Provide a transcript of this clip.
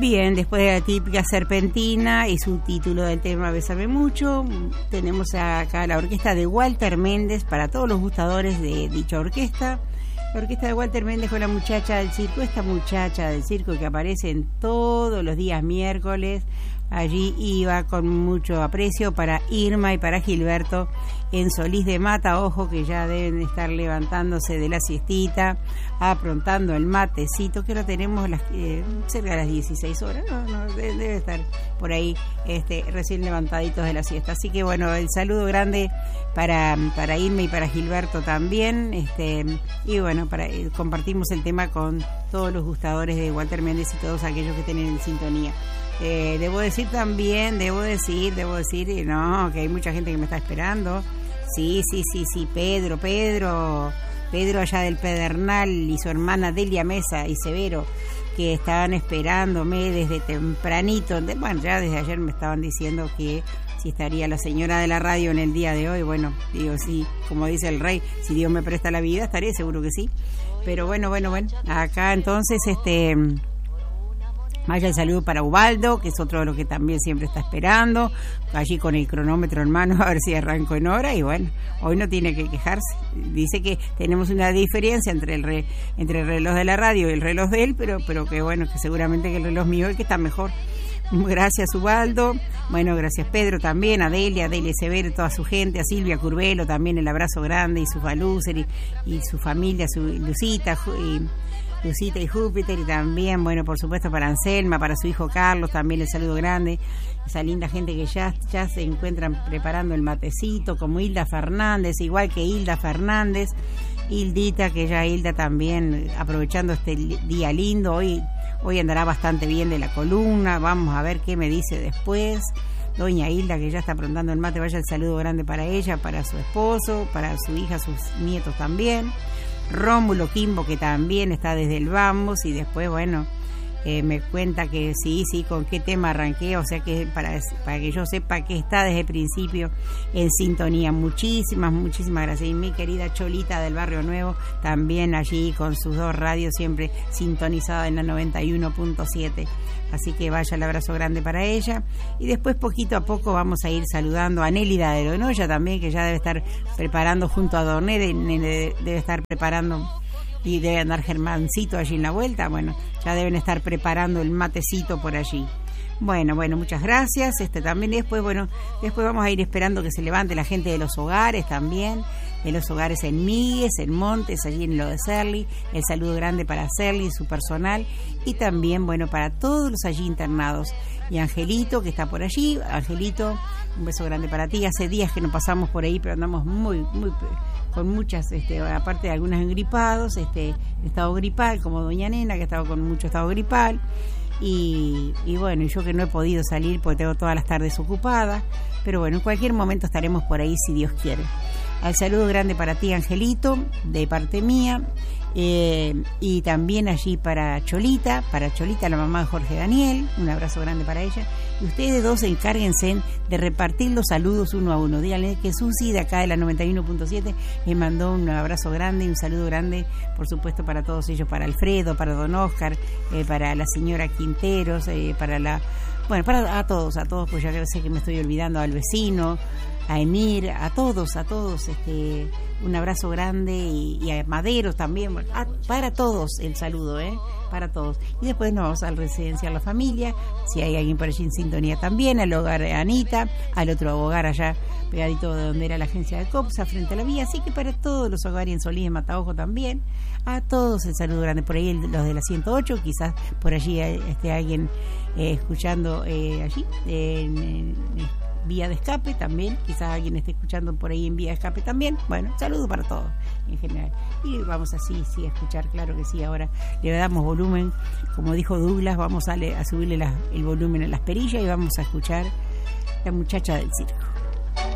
Bien, después de la típica serpentina y su título del tema Bésame Mucho, tenemos acá la orquesta de Walter Méndez para todos los gustadores de dicha orquesta. La orquesta de Walter Méndez con la muchacha del circo, esta muchacha del circo que aparece en todos los días miércoles. Allí iba con mucho aprecio para Irma y para Gilberto en Solís de Mata. Ojo que ya deben estar levantándose de la siestita, aprontando el matecito, que lo tenemos cerca de las 16 horas. No, debe estar por ahí recién levantaditos de la siesta. Así que bueno, el saludo grande para Irma y para Gilberto también. Y bueno, compartimos el tema con todos los gustadores de Walter Méndez y todos aquellos que tienen en sintonía. Debo decir, no, que hay mucha gente que me está esperando. Sí, Pedro allá del Pedernal y su hermana Delia Mesa y Severo, que estaban esperándome desde tempranito. Bueno, ya desde ayer me estaban diciendo que si estaría la señora de la radio en el día de hoy. Bueno, digo, sí, como dice el rey, si Dios me presta la vida, estaré, seguro que sí. Pero bueno, acá entonces, vaya el saludo para Ubaldo, que es otro de los que también siempre está esperando, allí con el cronómetro en mano, a ver si arranco en hora. Y bueno, hoy no tiene que quejarse. Dice que tenemos una diferencia entre el reloj de la radio y el reloj de él, pero que bueno, que seguramente que el reloj mío es el que está mejor. Gracias, Ubaldo. Bueno, gracias, Pedro, también, a Delia Severo, toda su gente, a Silvia Curvelo también el abrazo grande, y su Balúcer y su familia, su Lucita y Júpiter, y también, bueno, por supuesto para Anselma, para su hijo Carlos, también el saludo grande, esa linda gente que ya se encuentran preparando el matecito, como Hilda Fernández, igual que Hilda Fernández, Hildita, que ya Hilda también aprovechando este día lindo, hoy andará bastante bien de la columna, vamos a ver qué me dice después. Doña Hilda, que ya está aprontando el mate, vaya el saludo grande para ella, para su esposo, para su hija, sus nietos también. Rómulo Quimbo, que también está desde el Vamos, y después, bueno, me cuenta que sí, con qué tema arranqué, o sea que para que yo sepa que está desde el principio en sintonía. Muchísimas gracias. Y mi querida Cholita del Barrio Nuevo, también allí con sus dos radios siempre sintonizada en la 91.7. Así que vaya el abrazo grande para ella. Y después, poquito a poco, vamos a ir saludando a Nélida de Donoya también, que ya debe estar preparando junto a Dorné, debe estar preparando, y debe andar Germancito allí en la vuelta. Bueno, ya deben estar preparando el matecito por allí. Bueno, muchas gracias. También después vamos a ir esperando que se levante la gente de los hogares también, de los hogares en Migues, en Montes, allí en lo de Cerli. El saludo grande para Cerli y su personal, y también, bueno, para todos los allí internados. Y Angelito, que está por allí. Angelito, un beso grande para ti. Hace días que no pasamos por ahí, pero andamos muy con muchas, aparte de algunos engripados, estado gripal, como doña Nena, que ha estado con mucho estado gripal. Y bueno, yo que no he podido salir porque tengo todas las tardes ocupadas, pero bueno, en cualquier momento estaremos por ahí si Dios quiere. Al saludo grande para ti, Angelito, de parte mía, y también allí para Cholita, la mamá de Jorge Daniel, un abrazo grande para ella. Y ustedes dos encárguense de repartir los saludos uno a uno. Díganle que Susi de acá de la 91.7 me mandó un abrazo grande y un saludo grande, por supuesto, para todos ellos, para Alfredo, para don Oscar, para la señora Quinteros, para todos, pues ya sé que me estoy olvidando, al vecino, a Emir, a todos, un abrazo grande, y a Maderos también, para todos el saludo, para todos. Y después nos vamos al residencial La Familia, si hay alguien por allí en sintonía también, al hogar de Anita, al otro hogar allá pegadito de donde era la agencia de COPSA, frente a la vía. Así que para todos los hogares en Solís de Mataojo también, a todos el saludo grande. Por ahí los de la 108, quizás por allí esté alguien escuchando allí en vía de escape también, quizás alguien esté escuchando por ahí en vía de escape también. Bueno, saludo para todos en general. Y vamos así, sí, a escuchar, claro que sí. Ahora le damos volumen, como dijo Douglas, vamos a subirle el volumen a las perillas y vamos a escuchar La Muchacha del Circo.